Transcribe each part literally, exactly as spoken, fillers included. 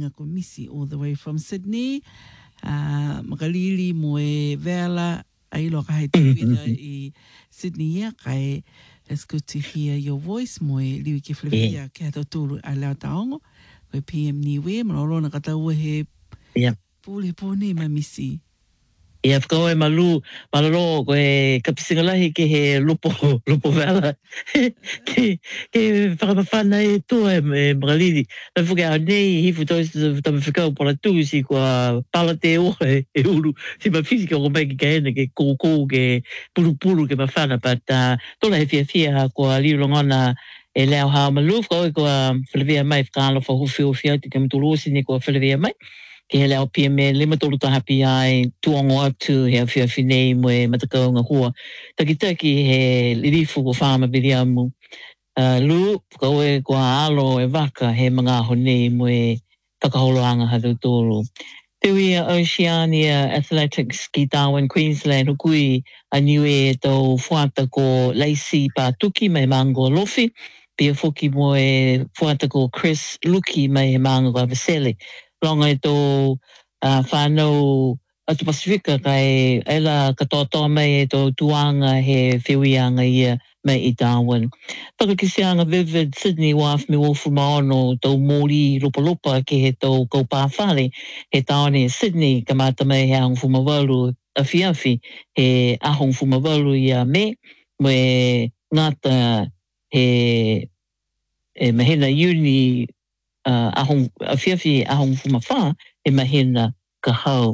ko Missy all the way from Sydney. Uh, makalili mo e vela ailo ka hai tuida I Sydney ia kai. It's good to hear your voice mo e liwi ke flevia ke hato tūru a leo taongo. Koe P M niwe, manolo na kataua he pūle pōne ma Missy. Ia whakau e malu, malaro koe kapisingalahi ke he lupo, lupo vela. ke, ke whakapawhana e tua e magalidi. Nā whuke a nei hifu tois tama whakau pora tūsi kua pala te oe e uru. Si ma fisika o mai ki ka hena ke kōkō ke puru puru ke mawhana. But uh, tola he fia fia kua liulongona e leo hao malu. Whakau e kua whalawea mai whakaala whahuwhi o fia te kamutolosi ni kua whalawea mai. Ke he leo P M e lima tolu ta hapi ai tuongo atu he awhia whinei mo e matakau ngā hua. Takitaki he lirifu ko whāma biriamu. Uh, Lu, kau e kua alo e waka he mga honei mo e takaholoanga hatu tōru. Te wia Oceania Athletics ki Darwin, Queensland, hukui a niwe e tau whuata ko Lacey Pātuki mai mango lofi. Pia whuki mo e whuata ko Chris Luki mai mango avasele. Longa e tō uh, whānau atu Pasifika kai ela katoa mai e tō tuanga he whiwianga ia mai I Darwin. Whakakisianga Vivid Sydney waf me wofu maono tō mōri lupa lupa ke he tō kaupāwhare he taone Sydney ka mata mai he ahong fumawalu a fiafi he ahong fumawalu ia me me ngata he e mahina uni Uh, ahong afiafi ahong fumawha e mahina ka hau.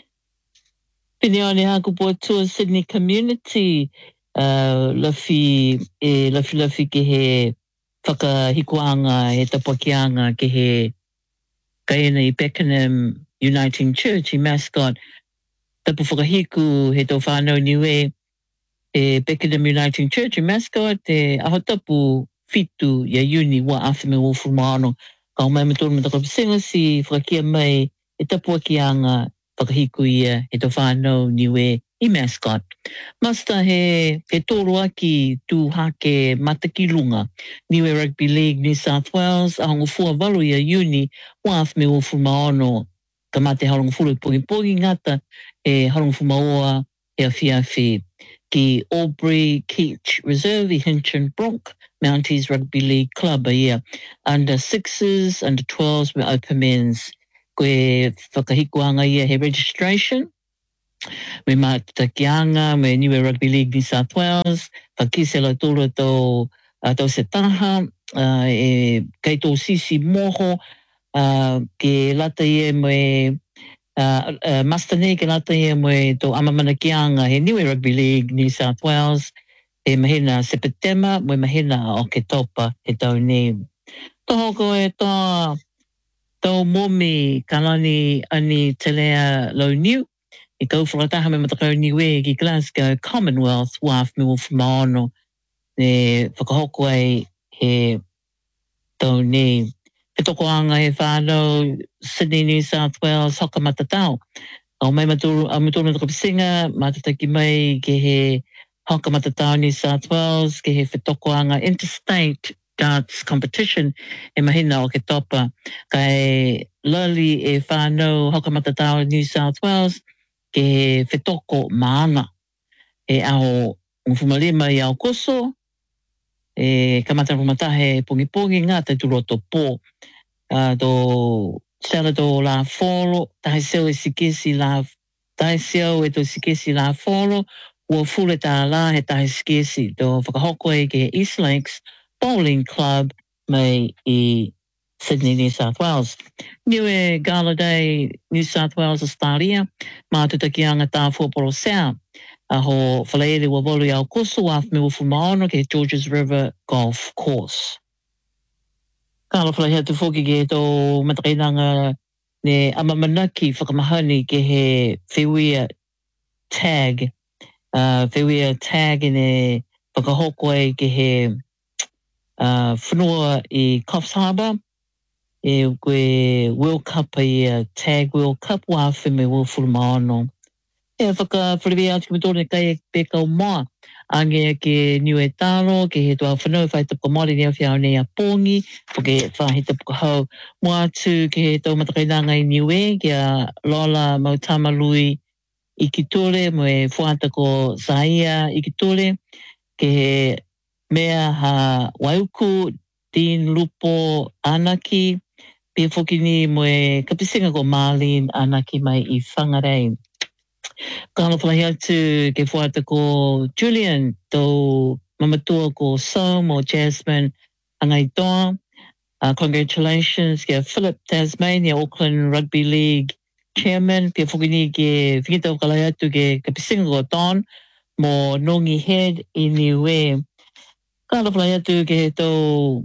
Pini ane haku po tua Sydney Community uh, lafi e lafi lafi ke he whakahikuanga he tapakianga ke he kaena I Beckenham Uniting Church I Mascot. Tapu whakahiku he tō whānau niwe e Beckenham Uniting Church I Mascot e aho tapu fitu ia uni wa awhime o fumano. Kau mai me tōru mataka pisenga si whakakia mai e tapua ki anga whakahiku ia e tō whānau niwe I Mascot. Masta he, he tōru aki tū hake matakilunga niwe Rugby League New South Wales ahongo fua walu ia uni waf me o fumaono ka mate harongo fulu pogi pogi ngata e harongo fumaoa e a fiafi ki Albury Keach Reserve I Hinchin Bronx Mounties Rugby League Club a year. Under sixes, under twelves, we open men's. Koe whakahikuanga ia he registration. Me matakianga, me niwe Rugby League New South Wales. Whakisela tōra tō, uh, tō se taha, uh, e kei tō sisi moho, uh, ke lata ia me uh, uh, Mastane ke lata ia me tō amamanakianga he niwe Rugby League New South Wales. E mahina Sepetema, mo mahina o ke topa e tau nei. Toho ko e tō, tō momi kalani ani telea lau niu. I kau whakataha me matakau niwe ki Glasgow Commonwealth waf me wofu maono. Ne whakahoko ai he tau nei. He toko anga he whānau Sydney, New South Wales, hoka matatau. Au mai maturu, au maturu mataka pisinga, matataki mai ke he hoka matatau New South Wales, ke he whetokoanga interstate darts competition e mahina o ke topa. Kai lali e whānau hoka matatau New South Wales, ke he whetoko maana. E aho ngwhumalima I au koso, e kamata rumatahe pungi pungi ngā te turoto pō. Uh, do salado la folo, tahi seo e sikesi la, tahi seo e to sikesi la folo, ua fule tā la he tahi skesi do whakahoko e ke East Lakes Bowling Club mai I Sydney, New South Wales. Niwe Gala Day, New South Wales Australia, mātutaki anga tā fuaporo sao. Aho whaleere wa wolu au koso af me ufu maono ke Georges River Golf Course. Kāla whalai hatu whoki ke tō matakainanga ne amamanaki whakamahani ke he whiwia tag. Uh, whiwia tag ine whakahoko ai ke he uh, whanua I Coffs Harbour. E koe World Cup ai uh, tag World Cup wa me ufu maono. E whaka whariwe atu ki mtore kai pe kau moa. Ange ke niue taro, ke he tua whanau whai tapuka mori ni au whiau nei a pōngi, ke whahi tapuka hau. Moa atu ke he tau matakainanga i niue, ke a Lola Mautamalui i ki tore, mo e whuata ko Saia i ki tore, ke he mea ha waiuku, Dean Lupo Anaki, pe whokini mo e kapisinga ko Marlene Anaki mai i whangarei. Ka halawhalahi atu ke whuata ko Julian, tau mamatua ko Som o Jasmine Angai Toa. Uh, congratulations ke Philip Tasmania, Auckland Rugby League Chairman, pe whokini ke whingita whakalahi atu ke kapisinga ko Don, mo Nongi Head i niue. Ka halawhalahi atu ke tau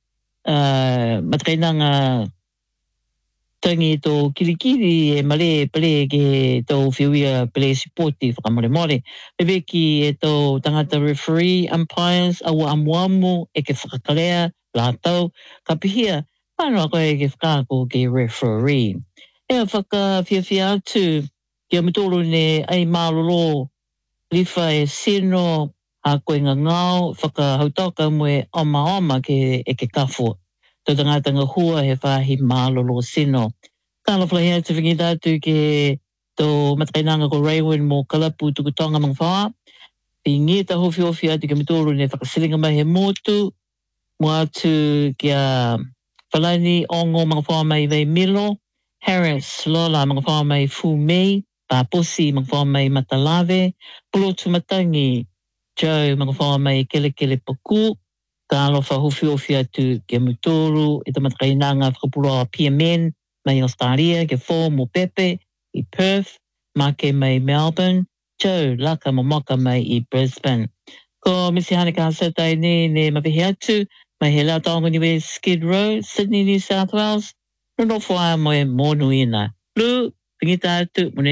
uh, matakainanga tangi to kirikiri e mare pele ke to whiuia pele supporti whakamore more. Pepe ki e to tangata referee umpires awa amuamu e ke whakakarea la tau. Ka pihia, whanau koe e ke whakako ke referee. Ea whaka whia whia atu ki a mitoro ne ai malolo lifa e sino a koe ngā ngau whaka hautauka mwe oma oma ke e ke kafo. Tau tangata ngā hua he whahi malolo sino. Kāna whalahi atu whingita atu ke tō matakainanga ko Raywin mō kalapu tukutonga mga whaa. Pi ngita hofi hofi atu ke mitoro ne whakasilinga mai he motu. Mo atu ki a whalaini ongo mga whaa mai vei Milo. Harris Lola mga whaa mai Fu Mei. Paposi mga whaa mai Matalave. Pulotu Matangi Joe mga whaa mai Kele Kele Paku. Kāna wha hofi hofi atu ke mitoro e tā matakainanga whakapuroa P M N. Mai Australia, ke Fo mo Pepe i Perth, Make mai Melbourne, Joe Laka mo Moka mai i Brisbane. Ko misi hane ka hasetai ne ne mawhihi atu, mai he lau taongo niwe Skid Row, Sydney, New South Wales, no no whaia mo e mōnuina. Lu, pingita atu,